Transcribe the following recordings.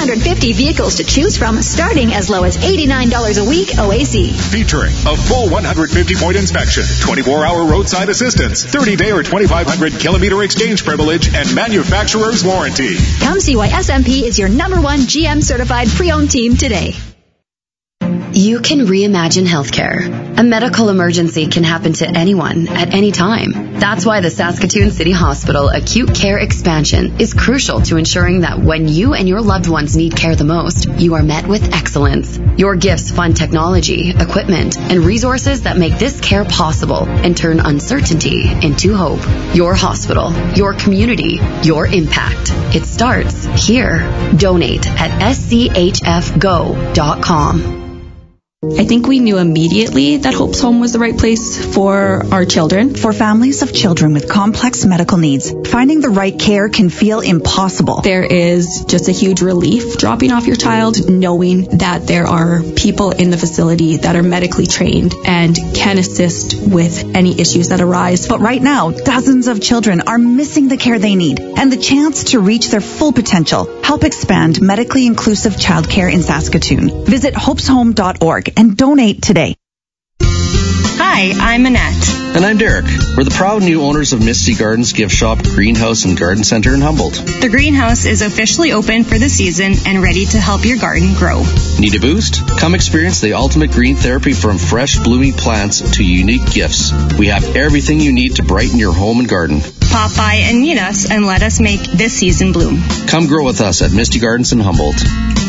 150 vehicles to choose from, starting as low as $89 a week OAC. Featuring a full 150-point inspection, 24-hour roadside assistance, 30-day or 2,500-kilometer exchange privilege, and manufacturer's warranty. Come see why SMP is your #1 GM certified pre-owned team today. You can reimagine healthcare. A medical emergency can happen to anyone at any time. That's why the Saskatoon City Hospital Acute Care Expansion is crucial to ensuring that when you and your loved ones need care the most, you are met with excellence. Your gifts fund technology, equipment, and resources that make this care possible and turn uncertainty into hope. Your hospital, your community, your impact. It starts here. Donate at schfgo.com. I think we knew immediately that Hope's Home was the right place for our children. For families of children with complex medical needs, finding the right care can feel impossible. There is just a huge relief dropping off your child, knowing that there are people in the facility that are medically trained and can assist with any issues that arise. But right now, dozens of children are missing the care they need and the chance to reach their full potential. Help expand medically inclusive childcare in Saskatoon. Visit hopeshome.org and donate today. Hi, I'm Annette. And I'm Derek. We're the proud new owners of Misty Gardens Gift Shop, Greenhouse, and Garden Center in Humboldt. The greenhouse is officially open for the season and ready to help your garden grow. Need a boost? Come experience the ultimate green therapy, from fresh blooming plants to unique gifts. We have everything you need to brighten your home and garden. Pop by and meet us and let us make this season bloom. Come grow with us at Misty Gardens in Humboldt.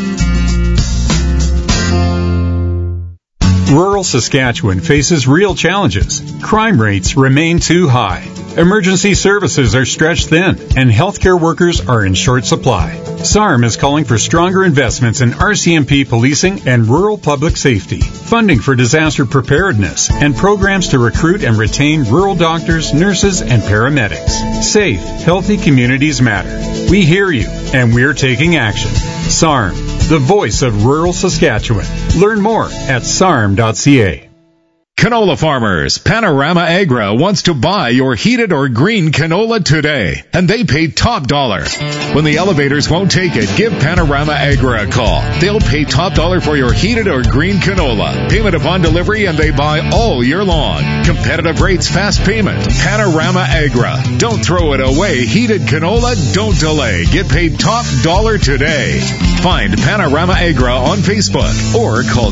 Rural Saskatchewan faces real challenges. Crime rates remain too high. Emergency services are stretched thin, and healthcare workers are in short supply. SARM is calling for stronger investments in RCMP policing and rural public safety, funding for disaster preparedness, and programs to recruit and retain rural doctors, nurses, and paramedics. Safe, healthy communities matter. We hear you, and we're taking action. SARM, the voice of rural Saskatchewan. Learn more at sarm.ca. Canola farmers, Panorama Agra wants to buy your heated or green canola today, and they pay top dollar. When the elevators won't take it, give Panorama Agra a call. They'll pay top dollar for your heated or green canola. Payment upon delivery, and they buy all year long. Competitive rates, fast payment. Panorama Agra. Don't throw it away. Heated canola, don't delay. Get paid top dollar today. Find Panorama Agra on Facebook or call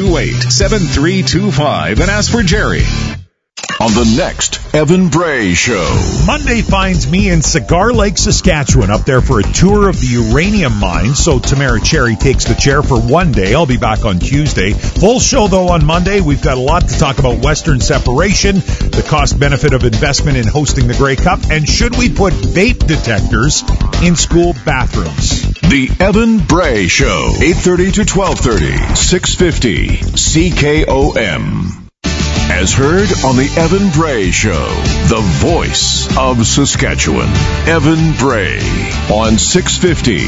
228-7325 and ask for Jerry. On the next Evan Bray Show. Monday finds me in Cigar Lake, Saskatchewan, up there for a tour of the uranium mine. So Tamara Cherry takes the chair for one day. I'll be back on Tuesday. Full show, though, on Monday. We've got a lot to talk about Western separation, the cost-benefit of investment in hosting the Grey Cup, and should we put vape detectors in school bathrooms? The Evan Bray Show, 8:30 to 12:30, 650 CKOM. As heard on the Evan Bray Show, the voice of Saskatchewan. Evan Bray on 650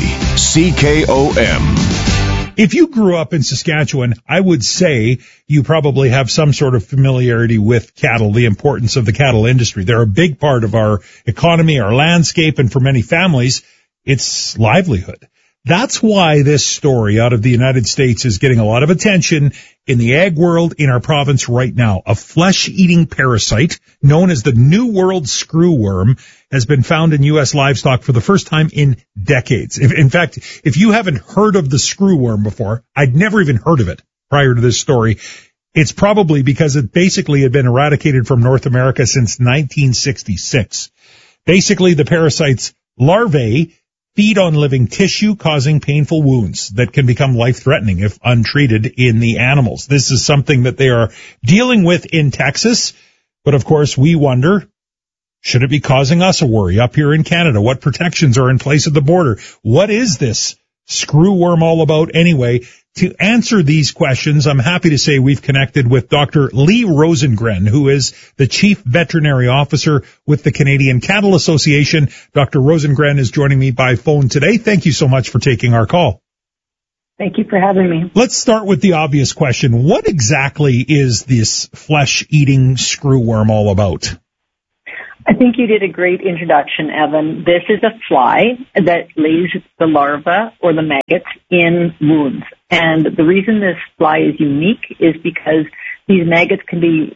CKOM. If you grew up in Saskatchewan, I would say you probably have some sort of familiarity with cattle, the importance of the cattle industry. They're a big part of our economy, our landscape, and for many families, it's livelihood. That's why this story out of the United States is getting a lot of attention in the ag world in our province right now. A flesh-eating parasite known as the New World screwworm has been found in U.S. livestock for the first time in decades. In fact, if you haven't heard of the screwworm before, I'd never even heard of it prior to this story. It's probably because it basically had been eradicated from North America since 1966. Basically, the parasite's larvae feed on living tissue, causing painful wounds that can become life-threatening if untreated in the animals. This is something that they are dealing with in Texas, but of course we wonder, should it be causing us a worry up here in Canada? What protections are in place at the border? What is this screwworm all about anyway? To answer these questions, I'm happy to say we've connected with Dr. Lee Rosengren, who is the Chief Veterinary Officer with the Canadian Cattle Association. Dr. Rosengren is joining me by phone today. Thank you so much for taking our call. Thank you for having me. Let's start with the obvious question. What exactly is this flesh-eating screwworm all about? I think you did a great introduction, Evan. This is a fly that lays the larva or the maggots in wounds. And the reason this fly is unique is because these maggots can be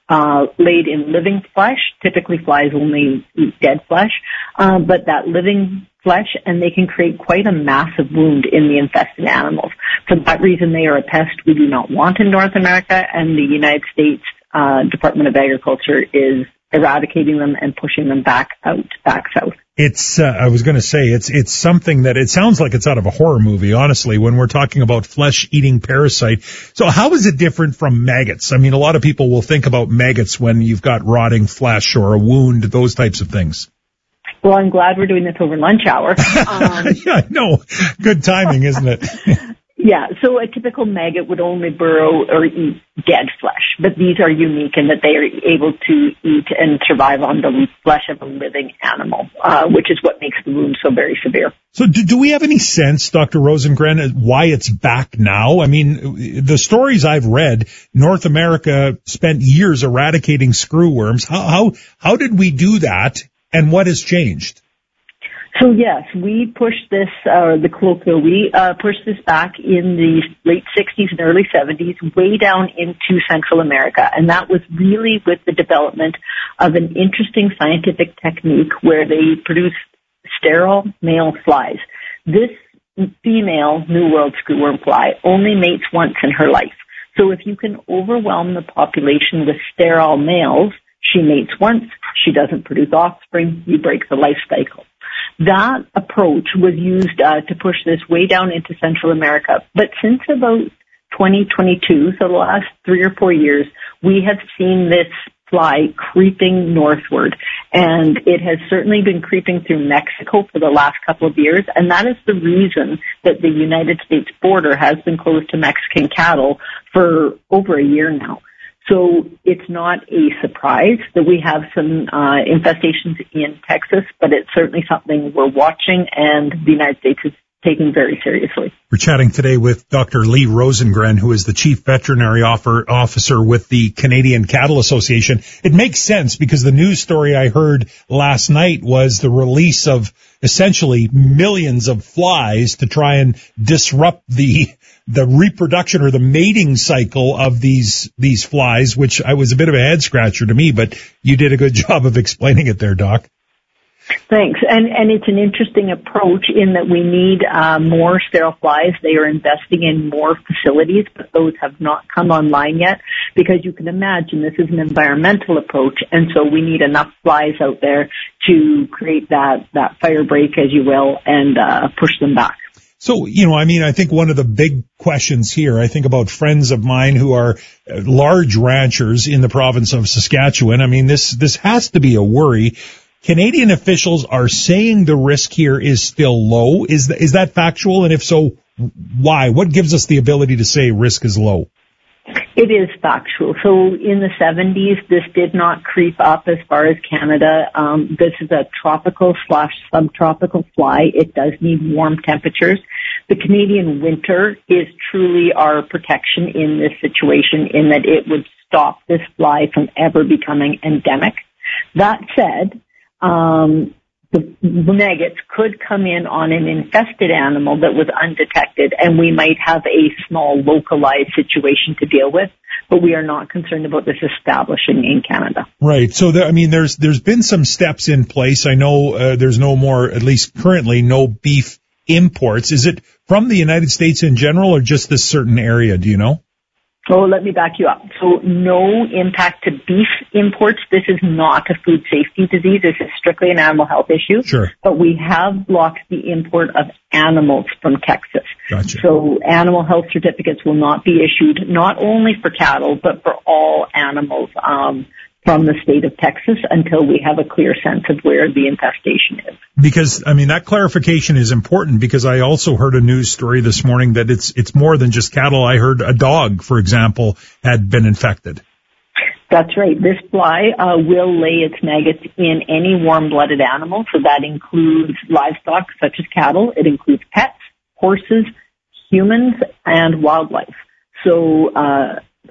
laid in living flesh. Typically, flies only eat dead flesh, but that living flesh, and they can create quite a massive wound in the infested animals. For that reason, they are a pest we do not want in North America, and the United States Department of Agriculture is eradicating them and pushing them back south. It's, I was going to say, it's something that it sounds like it's out of a horror movie, honestly, when we're talking about flesh-eating parasite. So how is it different from maggots? I mean, a lot of people will think about maggots when you've got rotting flesh or a wound, those types of things. Well, I'm glad we're doing this over lunch hour. Yeah, I know. Good timing, isn't it? Yeah, so a typical maggot would only burrow or eat dead flesh, but these are unique in that they are able to eat and survive on the flesh of a living animal, which is what makes the wound so very severe. So do we have any sense, Dr. Rosengren, why it's back now? I mean, the stories I've read, North America spent years eradicating screwworms. How did we do that, and what has changed? So yes, we pushed this, the colloquial, we pushed this back in the late 60s and early 70s, way down into Central America. And that was really with the development of an interesting scientific technique where they produce sterile male flies. This female New World screwworm fly only mates once in her life. So if you can overwhelm the population with sterile males, she mates once, she doesn't produce offspring, you break the life cycle. That approach was used to push this way down into Central America. But since about 2022, so the last 3 or 4 years, we have seen this fly creeping northward. And it has certainly been creeping through Mexico for the last couple of years. And that is the reason that the United States border has been closed to Mexican cattle for over a year now. So it's not a surprise that we have some infestations in Texas, but it's certainly something we're watching and the United States is taking very seriously. We're chatting today with Dr. Lee Rosengren, who is the Chief Veterinary Officer with the Canadian Cattle Association. It makes sense because the news story I heard last night was the release of essentially millions of flies to try and disrupt the reproduction or the mating cycle of these flies, which was a bit of a head scratcher to me, but you did a good job of explaining it there, Doc. Thanks. And it's an interesting approach in that we need more sterile flies. They are investing in more facilities, but those have not come online yet because you can imagine this is an environmental approach, and so we need enough flies out there to create that fire break, as you will, and push them back. So, I think one of the big questions here, I think about friends of mine who are large ranchers in the province of Saskatchewan. I mean, this has to be a worry. Canadian officials are saying the risk here is still low. Is that factual? And if so, why? What gives us the ability to say risk is low? It is factual. So in the 70s, this did not creep up as far as Canada. This is a tropical/subtropical fly. It does need warm temperatures. The Canadian winter is truly our protection in this situation in that it would stop this fly from ever becoming endemic. That said, the maggots could come in on an infested animal that was undetected, and we might have a small localized situation to deal with, but we are not concerned about this establishing in Canada. Right. So, there's been some steps in place. I know there's no more, at least currently, no beef imports. Is it from the United States in general or just this certain area? Do you know? Oh, let me back you up. So no impact to beef imports. This is not a food safety disease. This is strictly an animal health issue. Sure. But we have blocked the import of animals from Texas. Gotcha. So animal health certificates will not be issued not only for cattle, but for all animals from the state of Texas until we have a clear sense of where the infestation is. Because, that clarification is important because I also heard a news story this morning that it's more than just cattle. I heard a dog, for example, had been infected. That's right. This fly will lay its maggots in any warm-blooded animal, so that includes livestock such as cattle. It includes pets, horses, humans, and wildlife. So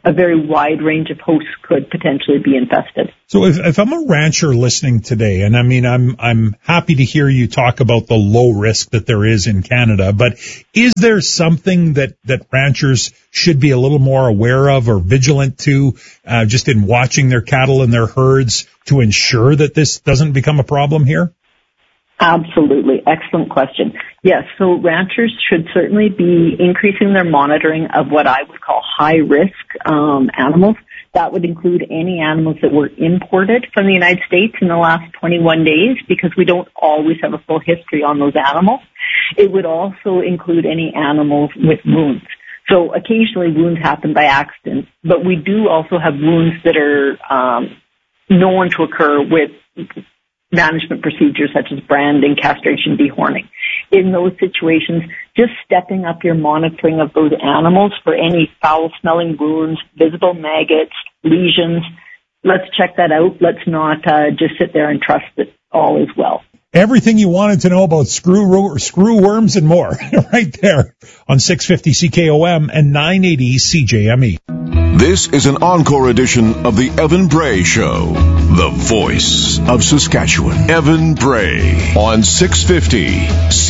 a very wide range of hosts could potentially be infested. So if I'm a rancher listening today, and I mean, I'm happy to hear you talk about the low risk that there is in Canada, but is there something that ranchers should be a little more aware of or vigilant to, just in watching their cattle and their herds to ensure that this doesn't become a problem here? Absolutely. Excellent question. Yes, so ranchers should certainly be increasing their monitoring of what I would call high-risk animals. That would include any animals that were imported from the United States in the last 21 days, because we don't always have a full history on those animals. It would also include any animals with wounds. So occasionally wounds happen by accident, but we do also have wounds that are known to occur with management procedures such as branding, castration, dehorning. In those situations, just stepping up your monitoring of those animals for any foul-smelling wounds, visible maggots, lesions. Let's check that out. Let's not just sit there and trust that all is well. Everything you wanted to know about screw worms and more, right there on 650 CKOM and 980 CJME. This is an encore edition of the Evan Bray Show, the voice of Saskatchewan. Evan Bray on 650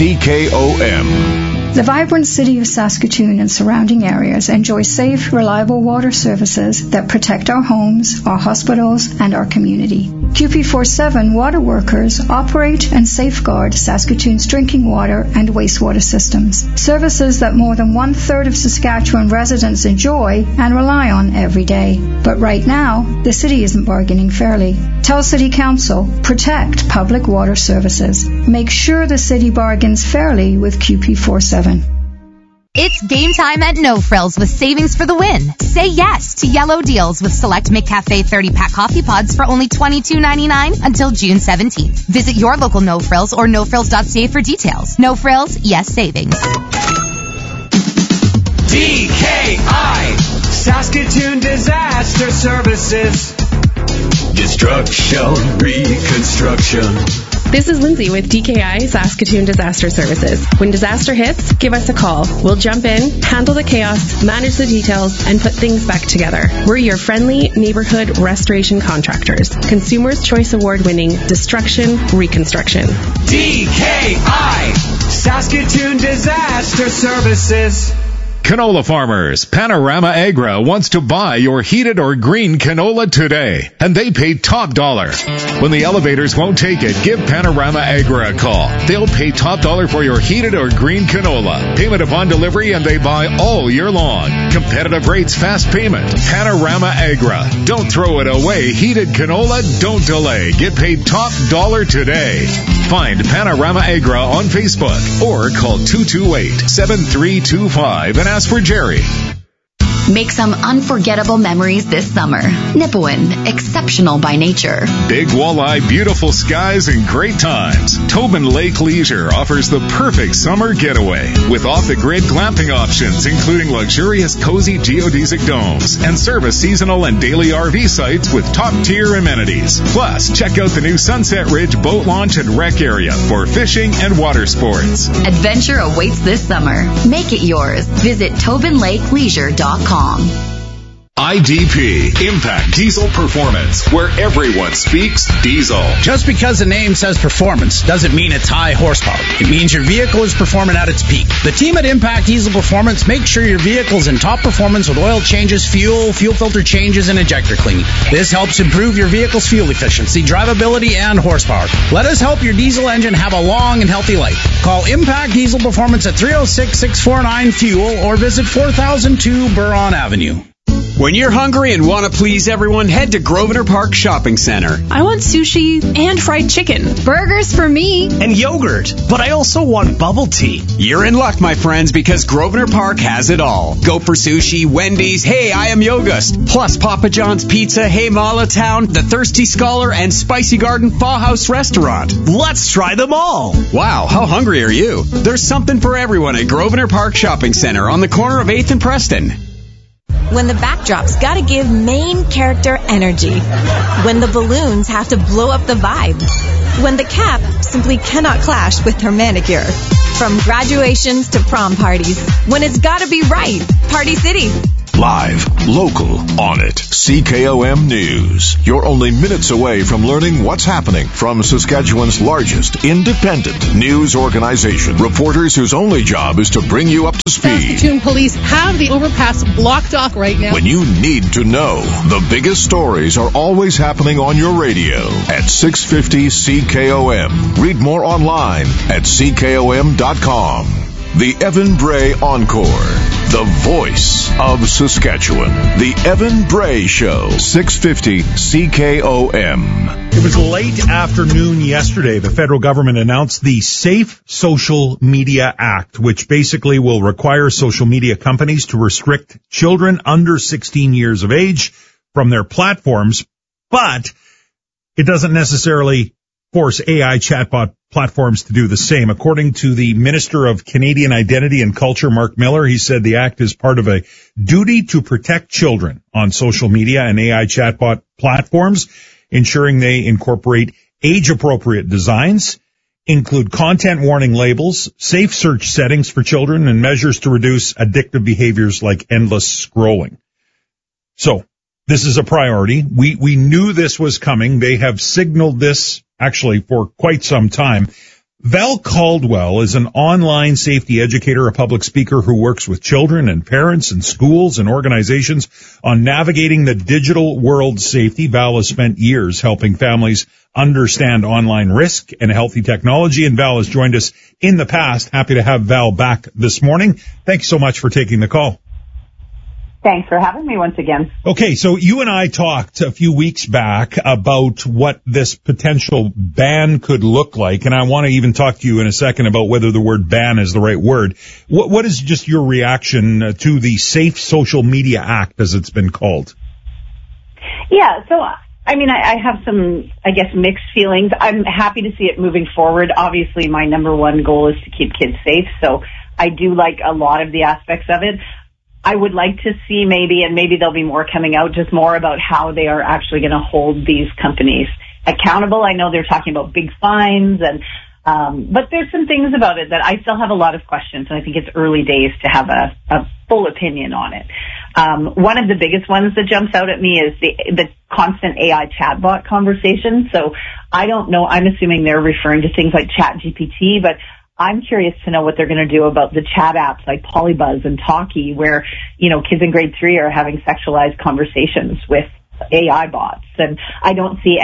CKOM. The vibrant city of Saskatoon and surrounding areas enjoy safe, reliable water services that protect our homes, our hospitals, and our community. QP47 water workers operate and safeguard Saskatoon's drinking water and wastewater systems, services that more than 1/3 of Saskatchewan residents enjoy and rely on every day. But right now, the city isn't bargaining fairly. Tell City Council, protect public water services. Make sure the city bargains fairly with QP47. It's game time at No Frills with savings for the win. Say yes to yellow deals with select McCafe 30-pack coffee pods for only $22.99 until June 17th. Visit your local No Frills or nofrills.ca for details. No Frills, yes savings. DKI, Saskatoon Disaster Services. Destruction, reconstruction. This is Lindsay with DKI Saskatoon Disaster Services. When disaster hits, give us a call. We'll jump in, handle the chaos, manage the details, and put things back together. We're your friendly neighborhood restoration contractors. Consumers' Choice Award-winning Destruction Reconstruction. DKI Saskatoon Disaster Services. Canola farmers, Panorama Agra wants to buy your heated or green canola today, and they pay top dollar. When the elevators won't take it, give Panorama Agra a call. They'll pay top dollar for your heated or green canola. Payment upon delivery, and they buy all year long. Competitive rates, fast payment. Panorama Agra. Don't throw it away. Heated canola, don't delay. Get paid top dollar today. Find Panorama Agra on Facebook or call 228-7325 and ask for Jerry. Make some unforgettable memories this summer. Nipawin, exceptional by nature. Big walleye, beautiful skies, and great times. Tobin Lake Leisure offers the perfect summer getaway with off-the-grid glamping options, including luxurious, cozy geodesic domes and service seasonal and daily RV sites with top-tier amenities. Plus, check out the new Sunset Ridge boat launch and rec area for fishing and water sports. Adventure awaits this summer. Make it yours. Visit TobinLakeLeisure.com. IDP, Impact Diesel Performance, where everyone speaks diesel. Just because the name says performance doesn't mean it's high horsepower. It means your vehicle is performing at its peak. The team at Impact Diesel Performance makes sure your vehicle's in top performance with oil changes, fuel filter changes, and injector cleaning. This helps improve your vehicle's fuel efficiency, drivability, and horsepower. Let us help your diesel engine have a long and healthy life. Call Impact Diesel Performance at 306-649-FUEL or visit 4002 Buron Avenue. When you're hungry and want to please everyone, head to Grosvenor Park Shopping Center. I want sushi and fried chicken. Burgers for me. And yogurt. But I also want bubble tea. You're in luck, my friends, because Grosvenor Park has it all. Go for sushi, Wendy's, Hey, I Am Yogust. Plus Papa John's Pizza, Hey Mala Town, The Thirsty Scholar, and Spicy Garden Pho House Restaurant. Let's try them all. Wow, how hungry are you? There's something for everyone at Grosvenor Park Shopping Center on the corner of 8th and Preston. When the backdrop's gotta give main character energy. When the balloons have to blow up the vibe. When the cap simply cannot clash with her manicure. From graduations to prom parties. When it's gotta be right. Party City. Live, local, on it. CKOM News. You're only minutes away from learning what's happening from Saskatchewan's largest independent news organization. Reporters whose only job is to bring you up to speed. Saskatoon police have the overpass blocked off right now. When you need to know, the biggest stories are always happening on your radio at 650 CKOM. Read more online at CKOM.com. The Evan Bray Encore. The voice of Saskatchewan. The Evan Bray Show. 650 CKOM. It was late afternoon yesterday. The federal government announced the Safe Social Media Act, which basically will require social media companies to restrict children under 16 years of age from their platforms, but it doesn't necessarily force AI chatbot platforms to do the same. According to the Minister of Canadian Identity and Culture, Mark Miller, he said the act is part of a duty to protect children on social media and AI chatbot platforms, ensuring they incorporate age-appropriate designs, include content warning labels, safe search settings for children, and measures to reduce addictive behaviors like endless scrolling. So, this is a priority. We knew this was coming. They have signaled this actually for quite some time. Val Caldwell is an online safety educator, a public speaker who works with children and parents and schools and organizations on navigating the digital world safety. Val has spent years helping families understand online risk and healthy technology, and Val has joined us in the past. Happy to have Val back this morning. Thank you so much for taking the call. Thanks for having me once again. Okay, so you and I talked a few weeks back about what this potential ban could look like, and I want to even talk to you in a second about whether the word ban is the right word. What is just your reaction to the Safe Social Media Act, as it's been called? Yeah, so, I mean, I have some, I guess, mixed feelings. I'm happy to see it moving forward. Obviously, my number one goal is to keep kids safe, so I do like a lot of the aspects of it. I would like to see maybe there'll be more coming out, just more about how they are actually going to hold these companies accountable. I know they're talking about big fines but there's some things about it that I still have a lot of questions, and I think it's early days to have a full opinion on it. One of the biggest ones that jumps out at me is the constant AI chatbot conversation. So I don't know, I'm assuming they're referring to things like ChatGPT, but I'm curious to know what they're going to do about the chat apps like Polybuzz and Talkie, where, you know, kids in grade 3 are having sexualized conversations with AI bots. And I don't see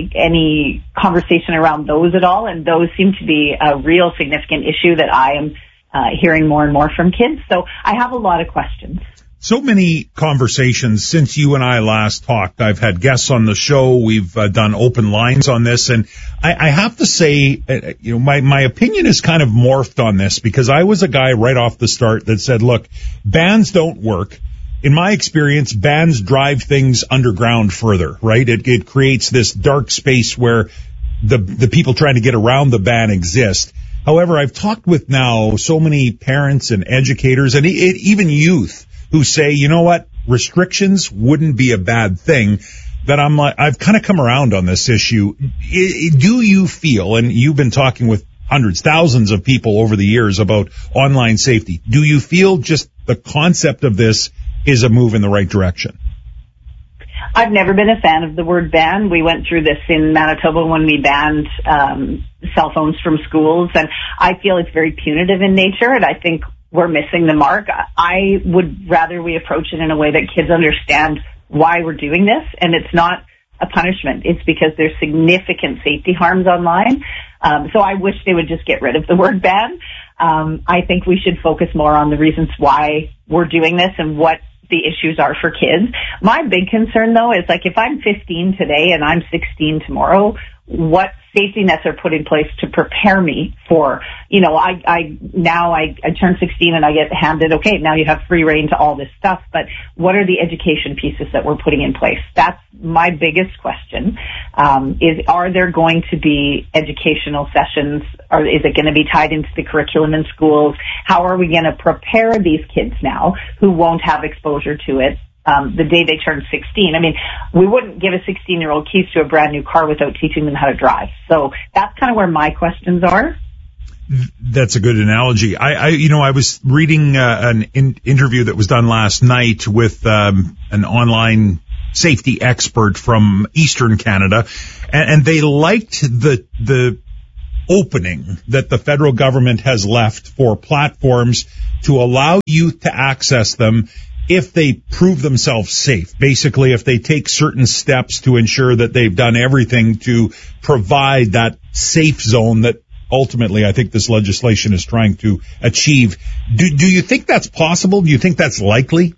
any conversation around those at all. And those seem to be a real significant issue that I am hearing more and more from kids. So I have a lot of questions. So many conversations since you and I last talked. I've had guests on the show. We've done open lines on this. And I have to say, you know, my opinion is kind of morphed on this, because I was a guy right off the start that said, look, bans don't work. In my experience, bans drive things underground further, right? It creates this dark space where the people trying to get around the ban exist. However, I've talked with now so many parents and educators and even youth who say, you know what, restrictions wouldn't be a bad thing, that I'm like, I've kind of come around on this issue. Do you feel, and you've been talking with hundreds, thousands of people over the years about online safety, do you feel just the concept of this is a move in the right direction? I've never been a fan of the word ban. We went through this in Manitoba when we banned cell phones from schools, and I feel it's very punitive in nature, and I think we're missing the mark. I would rather we approach it in a way that kids understand why we're doing this, and it's not a punishment. It's because there's significant safety harms online. So I wish they would just get rid of the word ban. I think we should focus more on the reasons why we're doing this and what the issues are for kids. My big concern, though, is like if I'm 15 today and I'm 16 tomorrow, what safety nets are put in place to prepare me for, you know, I turn 16 and I get handed, okay, now you have free reign to all this stuff, but what are the education pieces that we're putting in place? That's my biggest question, are there going to be educational sessions, or is it going to be tied into the curriculum in schools? How are we going to prepare these kids now who won't have exposure to it the day they turn 16. I mean, we wouldn't give a 16-year-old keys to a brand new car without teaching them how to drive. So that's kind of where my questions are. That's a good analogy. I was reading an interview that was done last night with an online safety expert from Eastern Canada, and they liked the opening that the federal government has left for platforms to allow youth to access them if they prove themselves safe. Basically, if they take certain steps to ensure that they've done everything to provide that safe zone that ultimately I think this legislation is trying to achieve. Do you think that's possible? Do you think that's likely?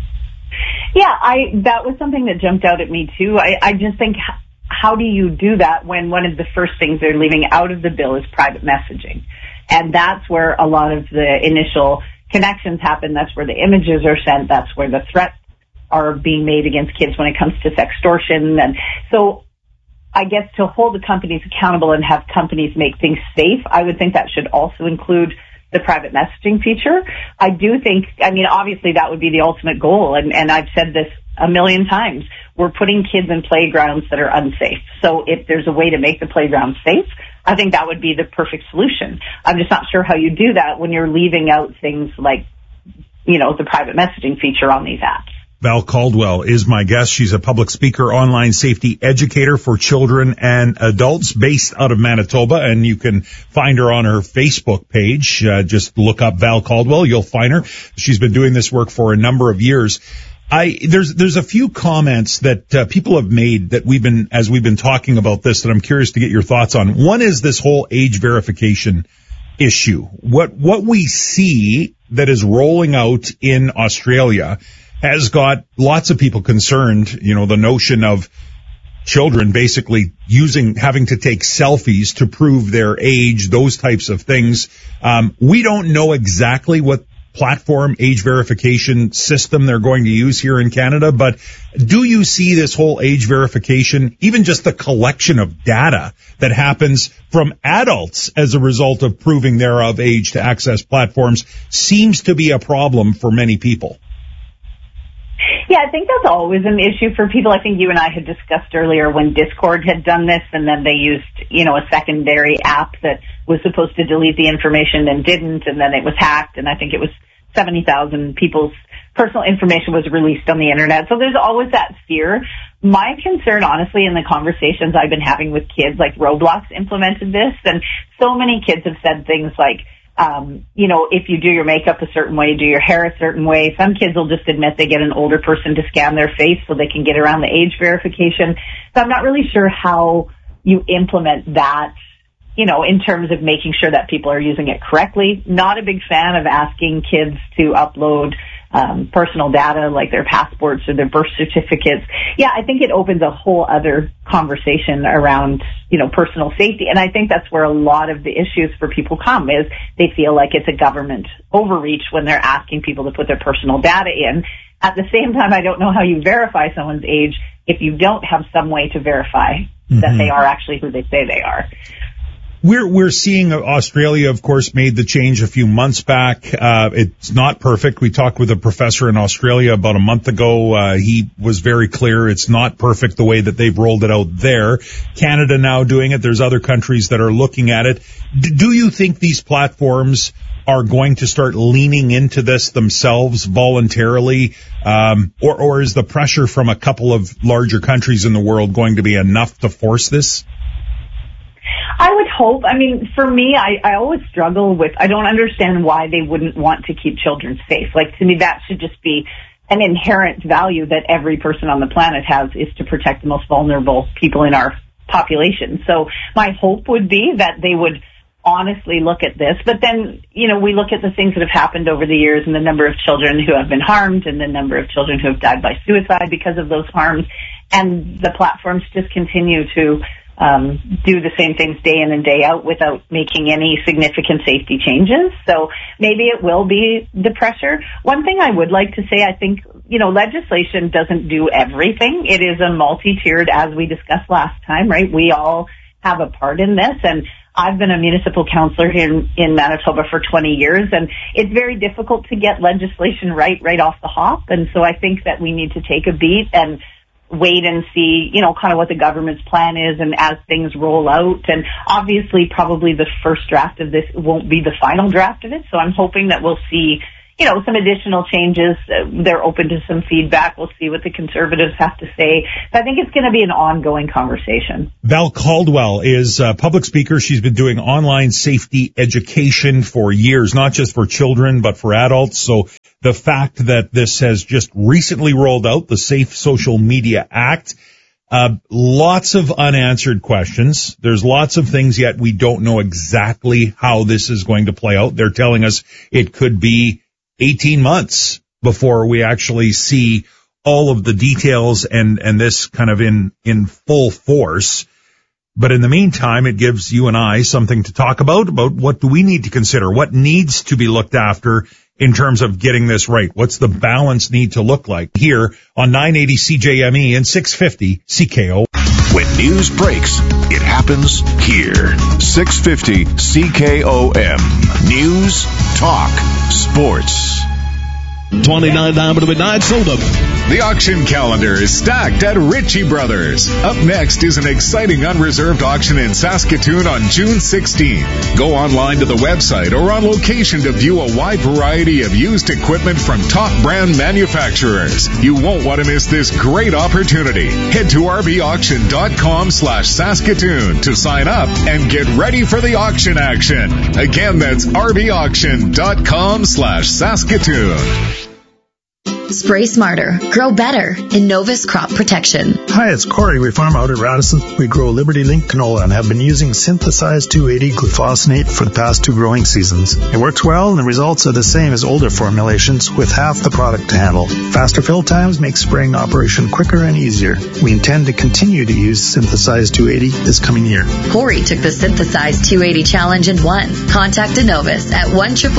Yeah, that was something that jumped out at me too. I just think, how do you do that when one of the first things they're leaving out of the bill is private messaging? And that's where a lot of the initial connections happen. That's where the images are sent. That's where the threats are being made against kids when it comes to sextortion. And so I guess to hold the companies accountable and have companies make things safe, I would think that should also include the private messaging feature. I do think, obviously that would be the ultimate goal. And I've said this a million times. We're putting kids in playgrounds that are unsafe. So if there's a way to make the playground safe, I think that would be the perfect solution. I'm just not sure how you do that when you're leaving out things like, the private messaging feature on these apps. Val Caldwell is my guest. She's a public speaker, online safety educator for children and adults based out of Manitoba, and you can find her on her Facebook page. Just look up Val Caldwell. You'll find her. She's been doing this work for a number of years. There's a few comments that people have made that as we've been talking about this, that I'm curious to get your thoughts on. One is this whole age verification issue. What we see that is rolling out in Australia has got lots of people concerned, the notion of children basically having to take selfies to prove their age, those types of things. We don't know exactly what platform age verification system they're going to use here in Canada, but do you see this whole age verification, even just the collection of data that happens from adults as a result of proving they're of age to access platforms, seems to be a problem for many people? Yeah, I think that's always an issue for people. I think you and I had discussed earlier when Discord had done this, and then they used, a secondary app that was supposed to delete the information and didn't, and then it was hacked, and I think it was 70,000 people's personal information was released on the internet. So there's always that fear. My concern, honestly, in the conversations I've been having with kids, like Roblox implemented this, and so many kids have said things like, if you do your makeup a certain way, do your hair a certain way. Some kids will just admit they get an older person to scan their face so they can get around the age verification. So I'm not really sure how you implement that, in terms of making sure that people are using it correctly. Not a big fan of asking kids to upload personal data like their passports or their birth certificates. Yeah, I think it opens a whole other conversation around, personal safety. And I think that's where a lot of the issues for people come, is they feel like it's a government overreach when they're asking people to put their personal data in. At the same time, I don't know how you verify someone's age if you don't have some way to verify that they are actually who they say they are. We're seeing Australia, of course, made the change a few months back. It's not perfect. We talked with a professor in Australia about a month ago. He was very clear it's not perfect the way that they've rolled it out there. Canada now doing it. There's other countries that are looking at it. Do you think these platforms are going to start leaning into this themselves voluntarily, or is the pressure from a couple of larger countries in the world going to be enough to force this? I would hope. For me, I always struggle with, I don't understand why they wouldn't want to keep children safe. Like, to me, that should just be an inherent value that every person on the planet has, is to protect the most vulnerable people in our population. So my hope would be that they would honestly look at this. But then, we look at the things that have happened over the years and the number of children who have been harmed and the number of children who have died by suicide because of those harms. And the platforms just continue to do the same things day in and day out without making any significant safety changes. So maybe it will be the pressure. One thing I would like to say, I think, legislation doesn't do everything. It is a multi-tiered, as we discussed last time, right? We all have a part in this, and I've been a municipal councillor here in Manitoba for 20 years, and it's very difficult to get legislation right off the hop. And so I think that we need to take a beat and wait and see, kind of what the government's plan is and as things roll out. And obviously probably the first draft of this won't be the final draft of it. So I'm hoping that we'll see, some additional changes. They're open to some feedback. We'll see what the Conservatives have to say. But I think it's going to be an ongoing conversation. Val Caldwell is a public speaker. She's been doing online safety education for years, not just for children, but for adults. So the fact that this has just recently rolled out, the Safe Social Media Act, lots of unanswered questions. There's lots of things yet we don't know exactly how this is going to play out. They're telling us it could be 18 months before we actually see all of the details and this kind of in full force. But in the meantime, it gives you and I something to talk about what do we need to consider, what needs to be looked after in terms of getting this right. What's the balance need to look like here on 980 CJME and 650 CKO. When news breaks, it happens here. 650 CKOM. News, talk, sports. 29 Diamond Midnight sold up. The auction calendar is stacked at Ritchie Brothers. Up next is an exciting unreserved auction in Saskatoon on June 16th. Go online to the website or on location to view a wide variety of used equipment from top brand manufacturers. You won't want to miss this great opportunity. Head to rbauction.com/Saskatoon to sign up and get ready for the auction action. Again, that's rbauction.com/Saskatoon. Spray smarter, grow better in Novus Crop Protection. Hi, it's Corey. We farm out at Radisson. We grow Liberty Link canola and have been using synthesized 280 glufosinate for the past 2 growing seasons. It works well and the results are the same as older formulations with half the product to handle. Faster fill times make spraying operation quicker and easier. We intend to continue to use synthesized 280 this coming year. Corey took the synthesized 280 challenge and won. Contact Novus at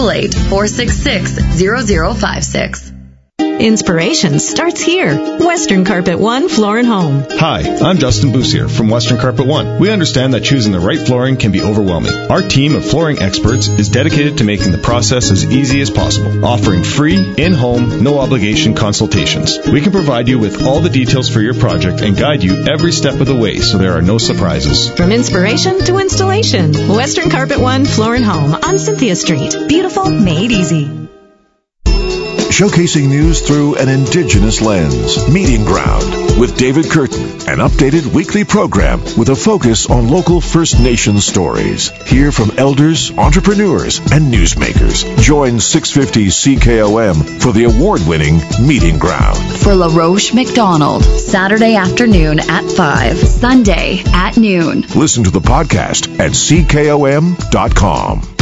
1-888-466-0056. Inspiration starts here. Western Carpet One Floor and Home. Hi, I'm Justin Boussier from Western Carpet One. We understand that choosing the right flooring can be overwhelming. Our team of flooring experts is dedicated to making the process as easy as possible, offering free, in-home, no-obligation consultations. We can provide you with all the details for your project and guide you every step of the way so there are no surprises. From inspiration to installation, Western Carpet One Floor and Home on Cynthia Street. Beautiful, made easy. Showcasing news through an Indigenous lens. Meeting Ground with David Curtin, an updated weekly program with a focus on local First Nations stories. Hear from elders, entrepreneurs, and newsmakers. Join 650 CKOM for the award-winning Meeting Ground. For LaRoche McDonald, Saturday afternoon at 5, Sunday at noon. Listen to the podcast at CKOM.com.